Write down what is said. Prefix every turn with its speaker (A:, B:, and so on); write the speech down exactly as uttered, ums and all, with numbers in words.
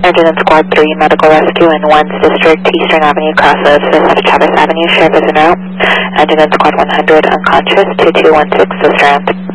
A: Ambulance Squad three, Medical Rescue in one's District, Eastern Avenue, crosses Fifth Chavez Avenue, sheriff is en route. Ambulance Squad one hundred, unconscious, two two one six, is around.